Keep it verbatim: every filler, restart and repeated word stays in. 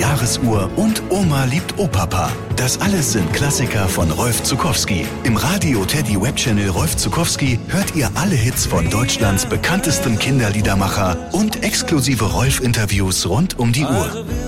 Jahresuhr und Oma liebt Opapa. Das alles sind Klassiker von Rolf Zuckowski. Im Radio Teddy Webchannel Rolf Zuckowski hört ihr alle Hits von Deutschlands bekanntestem Kinderliedermacher und exklusive Rolf-Interviews rund um die Uhr.